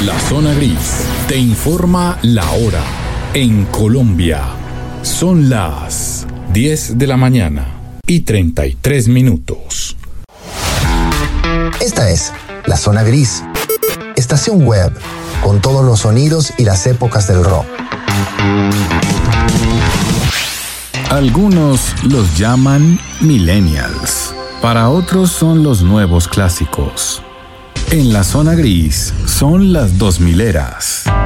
La Zona Gris te informa la hora. En Colombia son las 10 de la mañana y 33 minutos. Esta es La Zona Gris, estación web con todos los sonidos y las épocas del rock. Algunos los llaman millennials, para otros son los nuevos clásicos. En La Zona Gris son las 2000eras.